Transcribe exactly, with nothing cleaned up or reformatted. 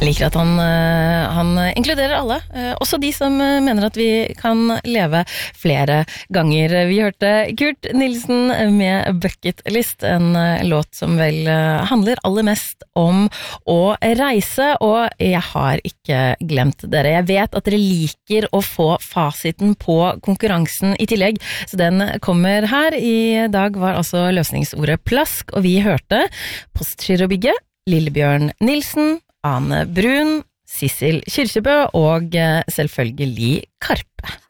Jeg liker at han, han inkluderer alle, også de som mener at vi kan leve flere ganger. Vi hørte Kurt Nilsen med Bucket List, en låt som vel handler aller mest om å reise, og jeg har ikke glemt dere. Jeg vet at dere liker å få fasiten på konkurransen i tillegg, så den kommer her. I dag var altså løsningsordet plask, og vi hørte Postgirobygget, Lillebjørn Nilsen, Ane Brun, Sissel Kyrkjebø og selvfølgelig Karpe.